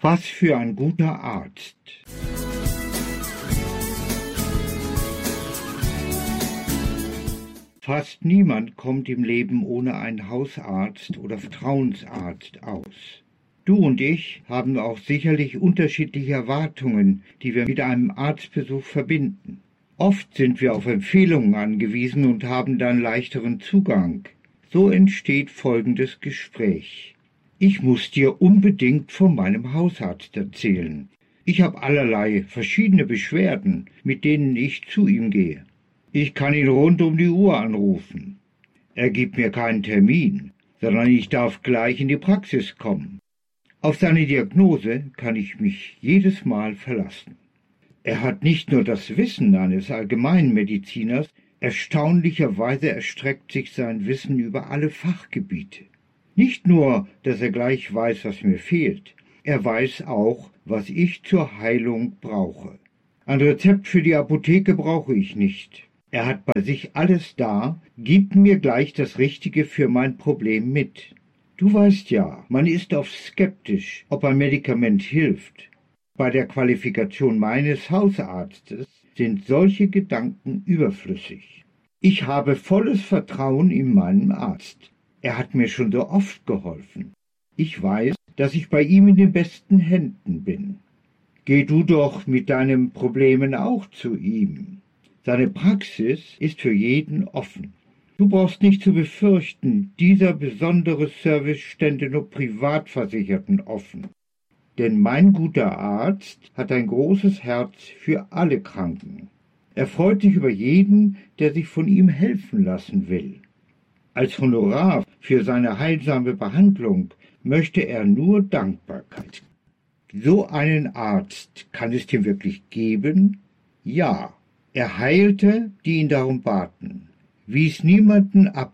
Was für ein guter Arzt! Fast niemand kommt im Leben ohne einen Hausarzt oder Vertrauensarzt aus. Du und ich haben auch sicherlich unterschiedliche Erwartungen, die wir mit einem Arztbesuch verbinden. Oft sind wir auf Empfehlungen angewiesen und haben dann leichteren Zugang. So entsteht folgendes Gespräch. Ich muss dir unbedingt von meinem Hausarzt erzählen. Ich habe allerlei verschiedene Beschwerden, mit denen ich zu ihm gehe. Ich kann ihn rund um die Uhr anrufen. Er gibt mir keinen Termin, sondern ich darf gleich in die Praxis kommen. Auf seine Diagnose kann ich mich jedes Mal verlassen. Er hat nicht nur das Wissen eines Allgemeinmediziners, erstaunlicherweise erstreckt sich sein Wissen über alle Fachgebiete. Nicht nur, dass er gleich weiß, was mir fehlt, er weiß auch, was ich zur Heilung brauche. Ein Rezept für die Apotheke brauche ich nicht. Er hat bei sich alles da, gibt mir gleich das Richtige für mein Problem mit. Du weißt ja, man ist oft skeptisch, ob ein Medikament hilft. Bei der Qualifikation meines Hausarztes sind solche Gedanken überflüssig. Ich habe volles Vertrauen in meinen Arzt. Er hat mir schon so oft geholfen. Ich weiß, dass ich bei ihm in den besten Händen bin. Geh du doch mit deinen Problemen auch zu ihm. Seine Praxis ist für jeden offen. Du brauchst nicht zu befürchten, dieser besondere Service stände nur Privatversicherten offen. Denn mein guter Arzt hat ein großes Herz für alle Kranken. Er freut sich über jeden, der sich von ihm helfen lassen will. Als Honorar für seine heilsame Behandlung möchte er nur Dankbarkeit. So einen Arzt kann es dir wirklich geben? Ja, er heilte, die ihn darum baten, wies niemanden ab.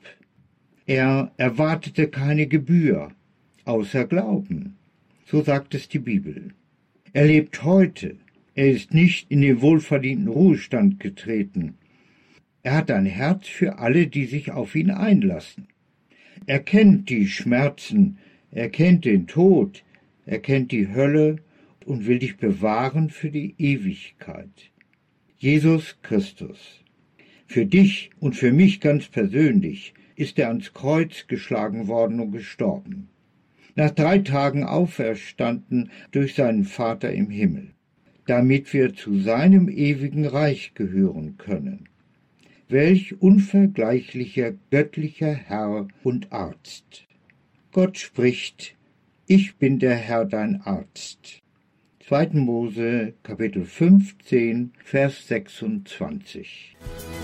Er erwartete keine Gebühr, außer Glauben. So sagt es die Bibel. Er lebt heute. Er ist nicht in den wohlverdienten Ruhestand getreten. Er hat ein Herz für alle, die sich auf ihn einlassen. Er kennt die Schmerzen, er kennt den Tod, er kennt die Hölle und will dich bewahren für die Ewigkeit. Jesus Christus. Für dich und für mich ganz persönlich ist er ans Kreuz geschlagen worden und gestorben. Nach 3 Tagen auferstanden durch seinen Vater im Himmel, damit wir zu seinem ewigen Reich gehören können. Welch unvergleichlicher, göttlicher Herr und Arzt. Gott spricht, ich bin der Herr, dein Arzt. 2. Mose, Kapitel 15, Vers 26.